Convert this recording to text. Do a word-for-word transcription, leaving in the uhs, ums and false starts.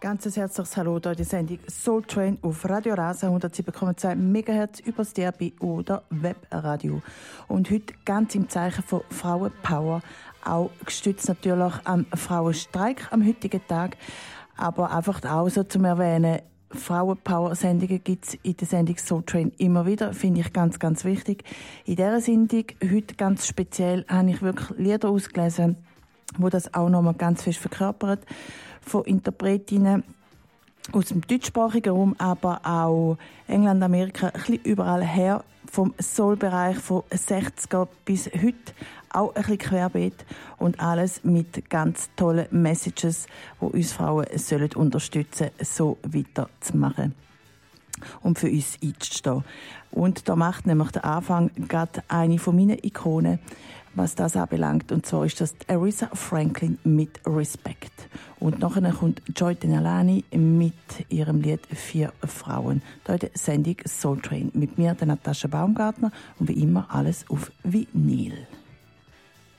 Ganz herzliches Hallo, hier die Sendung Soul Train auf Radio Rasa hundertsieben Komma zwei Megahertz über das D A B oder Webradio. Und heute ganz im Zeichen von Frauenpower, auch gestützt natürlich am Frauenstreik am heutigen Tag, aber einfach auch so zum Erwähnen, Frauenpower-Sendungen gibt es in der Sendung Soul Train immer wieder, finde ich ganz, ganz wichtig. In dieser Sendung, heute ganz speziell, habe ich wirklich Lieder ausgelesen, wo das auch nochmal ganz fest verkörpert, von Interpretinnen aus dem deutschsprachigen Raum, aber auch England, Amerika, ein bisschen überall her, vom Soul-Bereich von sechziger bis heute, auch ein bisschen querbeet und alles mit ganz tollen Messages, die uns Frauen sollen unterstützen, so weiterzumachen und für uns einzustehen. Und da macht nämlich der Anfang gerade eine von meinen Ikonen, was das anbelangt. Und zwar ist das Aretha Franklin mit Respect. Und nachher kommt Joy Denalani mit ihrem Lied «Vier Frauen». Hier in der Sendung Soul Train mit mir, der Natascha Baumgartner, und wie immer alles auf Vinyl.